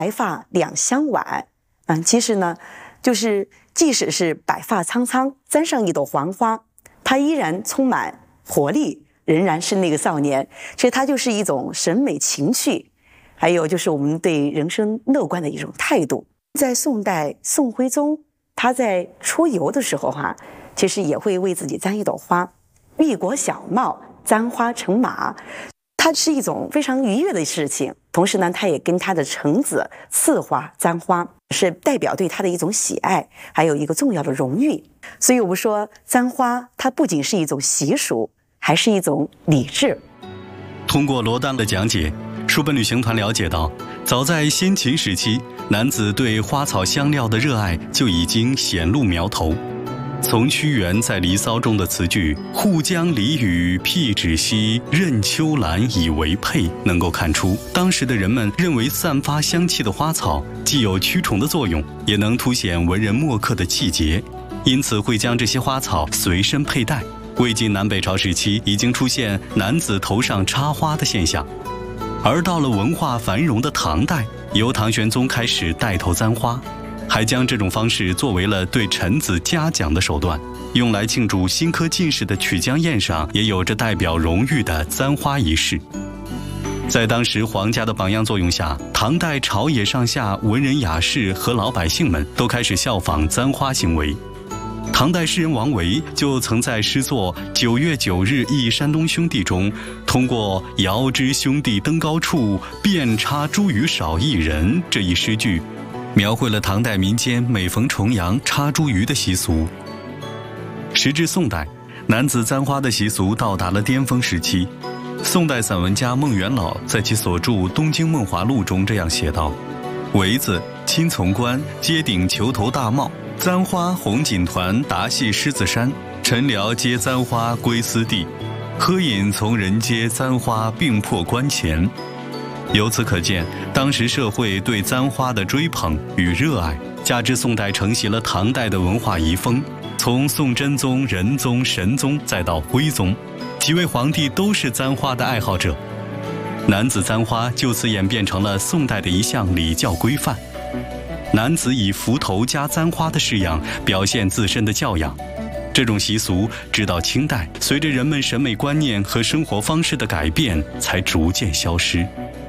白发两相挽。其实呢，就是即使是白发苍苍，簪上一朵黄花，他依然充满活力，仍然是那个少年。其实他就是一种审美情趣，还有就是我们对人生乐观的一种态度。在宋代，宋徽宗他在出游的时候其实也会为自己簪一朵花，玉裹小帽，簪花乘马。它是一种非常愉悦的事情，同时呢，他也跟他的臣子赐花簪花，是代表对他的一种喜爱，还有一个重要的荣誉。所以我们说，簪花它不仅是一种习俗，还是一种礼制。 通过罗丹的讲解，书本旅行团了解到，早在先秦时期，男子对花草香料的热爱就已经显露苗头。从屈原在《离骚》中的词句“护江离雨，辟芷兮，任秋兰以为佩”能够看出，当时的人们认为散发香气的花草既有驱虫的作用，也能凸显文人墨客的气节，因此会将这些花草随身佩戴。魏晋南北朝时期已经出现男子头上插花的现象，而到了文化繁荣的唐代，由唐玄宗开始带头簪花，还将这种方式作为了对臣子嘉奖的手段，用来庆祝新科进士的曲江宴上也有着代表荣誉的簪花仪式。在当时皇家的榜样作用下，唐代朝野上下文人雅士和老百姓们都开始效仿簪花行为。唐代诗人王维就曾在诗作《9月9日忆山东兄弟》中，通过“遥知兄弟登高处，遍插茱萸少一人”这一诗句，描绘了唐代民间每逢重阳插茱萸的习俗。时至宋代，男子簪花的习俗到达了巅峰时期。宋代散文家孟元老在其所著《东京梦华录》中这样写道：“围子、亲从官皆顶虬头大帽，簪花红锦团达系狮子山，臣僚皆簪花归私地，喝饮从人皆簪花并破关前。”由此可见，当时社会对簪花的追捧与热爱，加之宋代承袭了唐代的文化遗风，从宋真宗、仁宗、神宗再到徽宗，几位皇帝都是簪花的爱好者。男子簪花就此演变成了宋代的一项礼教规范。男子以幞头加簪花的式样表现自身的教养。这种习俗直到清代，随着人们审美观念和生活方式的改变，才逐渐消失。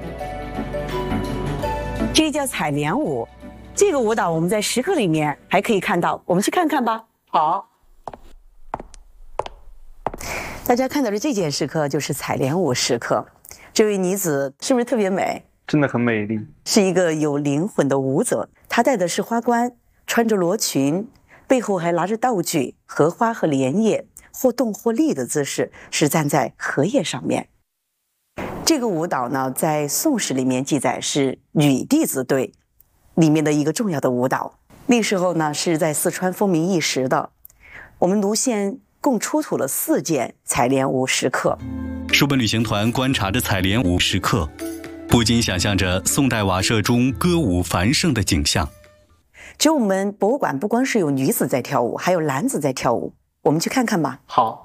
这个叫采莲舞，这个舞蹈我们在石刻里面还可以看到，我们去看看吧。 好， 大家看到的这件石刻就是采莲舞石刻。这位女子是不是特别美？ 真的很美丽， 是一个有灵魂的舞者。她戴的是花冠，穿着罗裙，背后还拿着道具荷花和莲叶，或动或立的姿势，是站在荷叶上面。这个舞蹈呢，在《宋史》里面记载是女弟子队里面的一个重要的舞蹈。那时候呢，是在四川风靡一时的。我们卢县共出土了4件采莲舞石刻。 书本旅行团观察着采莲舞石刻，不禁想象着宋代瓦舍中歌舞繁盛的景象。 其实我们博物馆不光是有女子在跳舞，还有男子在跳舞，我们去看看吧。 好，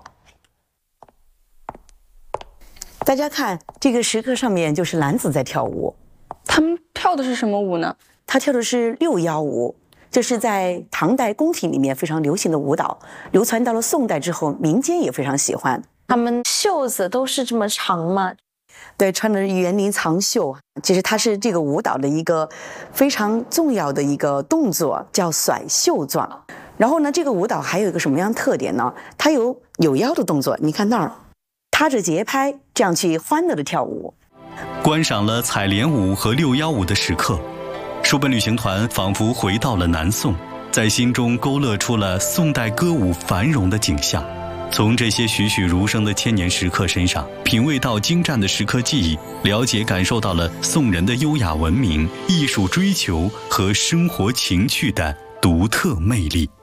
大家看这个石刻上面就是男子在跳舞。 他们跳的是什么舞呢？ 他跳的是六幺舞，这是在唐代宫廷里面非常流行的舞蹈，流传到了宋代之后，民间也非常喜欢。 他们袖子都是这么长吗？ 对，穿的园林长袖。其实它是这个舞蹈的一个非常重要的一个动作，叫甩袖状。然后呢，这个舞蹈还有一个什么样特点呢？它有扭腰的动作，你看那儿，踏着节拍，这样去欢乐的跳舞。 观赏了采莲舞和六幺舞的石刻，书本旅行团仿佛回到了南宋，在心中勾勒出了宋代歌舞繁荣的景象。从这些栩栩如生的千年石刻身上，品味到精湛的石刻技艺，了解感受到了宋人的优雅文明、艺术追求和生活情趣的独特魅力。